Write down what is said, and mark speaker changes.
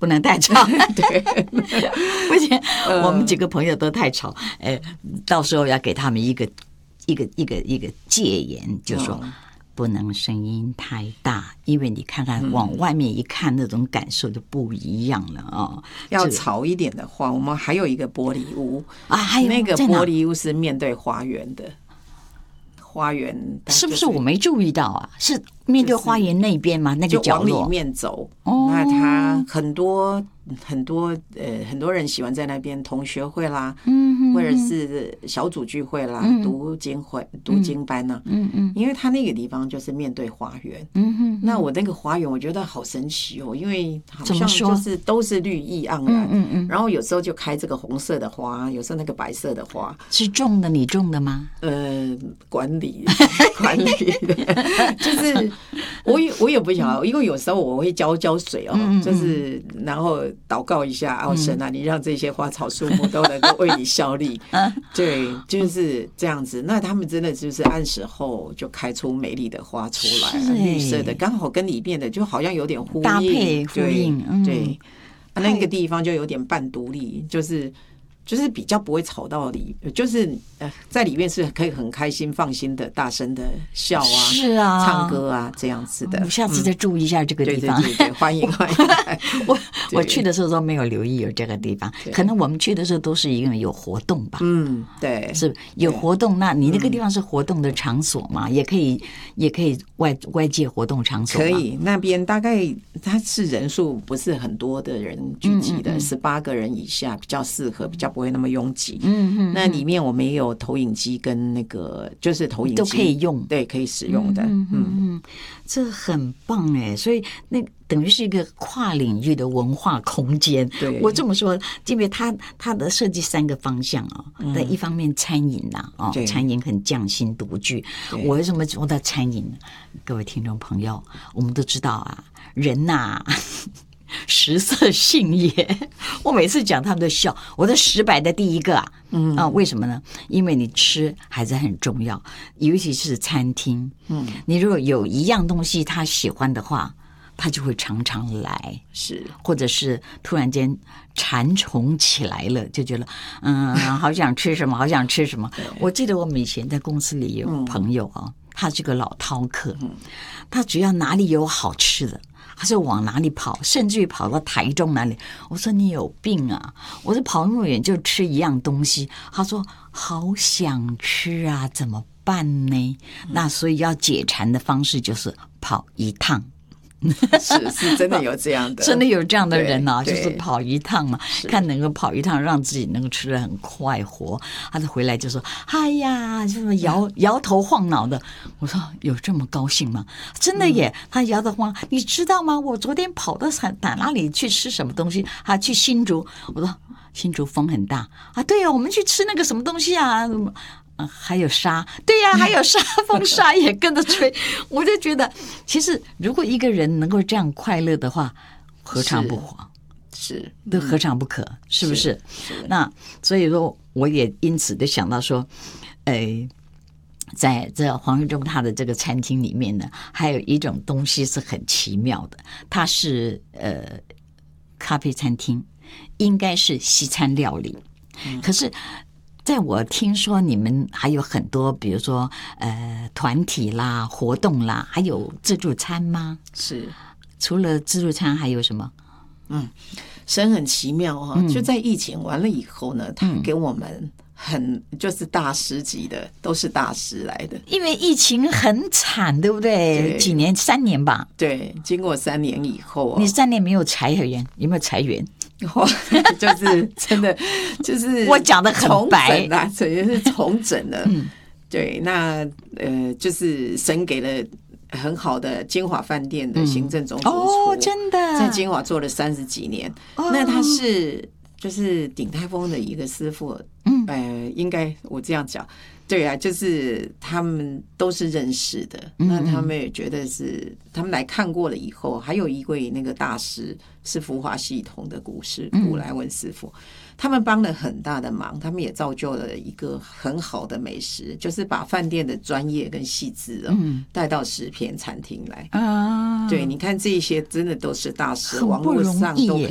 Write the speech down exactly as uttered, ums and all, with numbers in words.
Speaker 1: 不能太吵，
Speaker 2: 对，
Speaker 1: 不行，我们几个朋友都太吵，哎，到时候要给他们一个一个一个一个戒严，就说。嗯不能声音太大，因为你看看往外面一看，那种感受就不一样了啊、哦。
Speaker 2: 要吵一点的话，我们还有一个玻璃屋
Speaker 1: 啊，还有
Speaker 2: 那个玻璃屋是面对花园的，花园、就是、
Speaker 1: 是不是我没注意到啊？是面对花园那边吗？那个角落
Speaker 2: 就往里面走，哦、那它很多。很多呃，很多人喜欢在那边同学会啦，嗯，或者是小组聚会啦，嗯、读经会、读经班呐、啊，嗯嗯，因为他那个地方就是面对花园，嗯哼，那我那个花园我觉得好神奇哦，因为好像就是都是绿意盎然，嗯嗯，然后有时候就开这个红色的花，有时候那个白色的花，
Speaker 1: 是种的，你种的吗？
Speaker 2: 呃，管理管理的，就是我也我也不晓得，因为有时候我会浇浇水哦，嗯嗯就是然后。祷告一下，哦神啊，你让这些花草树木都能够为你效力。对，就是这样子。那他们真的就是按时候就开出美丽的花出来，绿色的，刚好跟里面的就好像有点呼应，
Speaker 1: 搭配呼应。
Speaker 2: 对，对那个地方就有点半独立，就是。就是比较不会吵到里，就是呃，在里面是可以很开心、放心的、大声的笑啊，
Speaker 1: 是啊，
Speaker 2: 唱歌啊，这样子的。
Speaker 1: 我下次再注意一下这个地方。
Speaker 2: 嗯、对对对对，欢迎欢迎。
Speaker 1: 我我去的时候都没有留意有这个地方，可能我们去的时候都是因为有活动吧。
Speaker 2: 嗯，对，
Speaker 1: 是有活动。那你那个地方是活动的场所嘛？嗯、也可以，也可以外外界活动场所。
Speaker 2: 可以，那边大概它是人数不是很多的人聚集的，十八、嗯嗯、个人以下比较适合，比较不会那么拥挤。嗯嗯，那里面我们也有投影机跟那个就是投影机
Speaker 1: 都可以用，
Speaker 2: 对，可以使用的。
Speaker 1: 嗯嗯嗯，这很棒哎，所以那等于是一个跨领域的文化空间。
Speaker 2: 对，
Speaker 1: 我这么说，因为它它的设计三个方向啊、哦，在、嗯、一方面餐饮呐、啊，哦，餐饮很匠心独具。我为什么说到餐饮呢？各位听众朋友，我们都知道啊，人呐、啊。食色性也，我每次讲他们都笑。我的十百的第一个啊，嗯啊，为什么呢？因为你吃还是很重要，尤其是餐厅。嗯，你如果有一样东西他喜欢的话，他就会常常来，
Speaker 2: 是，
Speaker 1: 或者是突然间馋虫起来了，就觉得嗯，好想吃什么，好想吃什么。我记得我们以前在公司里有朋友啊，嗯、他是个老饕客，嗯、他只要哪里有好吃的。他是往哪里跑，甚至于跑到台中哪里？我说你有病啊！我说跑那么远就吃一样东西。他说好想吃啊，怎么办呢？那所以要解馋的方式就是跑一趟。
Speaker 2: 是是，真的有这样的，
Speaker 1: 真的有这样的人啊，就是跑一趟嘛，看能够跑一趟，让自己能够吃得很快活。他就回来就说：“哎呀，这么摇摇头晃脑的。”我说：“有这么高兴吗？”真的耶，嗯、他摇头晃脑。你知道吗？我昨天跑到哪哪里去吃什么东西？啊，去新竹。我说新竹风很大啊，对啊，我们去吃那个什么东西啊？还有沙，对呀、啊，还有沙风沙也跟着吹，我就觉得，其实如果一个人能够这样快乐的话，何尝不活？
Speaker 2: 是，
Speaker 1: 都何尝不可？是不是？是是那所以说，我也因此就想到说，呃，在这黄玉忠他的这个餐厅里面呢，还有一种东西是很奇妙的，它是呃咖啡餐厅，应该是西餐料理，嗯、可是。在我听说你们还有很多，比如说呃团体啦、活动啦，还有自助餐吗？
Speaker 2: 是，
Speaker 1: 除了自助餐还有什么？
Speaker 2: 嗯，神很奇妙哈、哦嗯，就在疫情完了以后呢，他给我们很就是大师级的，都是大师来的。
Speaker 1: 因为疫情很惨，对不对？对几年，三年吧。
Speaker 2: 对，经过三年以后、哦，
Speaker 1: 你三年没有裁员，有没有裁员？
Speaker 2: 就是真的，就是
Speaker 1: 我讲的很白
Speaker 2: 啦，这也是重整了。嗯，对，那呃，就是神给了很好的金华饭店的行政总主厨、
Speaker 1: 嗯、哦，真的
Speaker 2: 在金华做了三十几年。哦、那他是就是鼎泰丰的一个师傅，嗯，呃，应该我这样讲。对啊，就是他们都是认识的，嗯、那他们也觉得是他们来看过了以后，还有一位那个大师是福华系统的古师古来文师傅，嗯、他们帮了很大的忙，他们也造就了一个很好的美食，就是把饭店的专业跟细致哦、嗯、带到食片餐厅来啊。对，你看这些真的都是大师，网络上都可以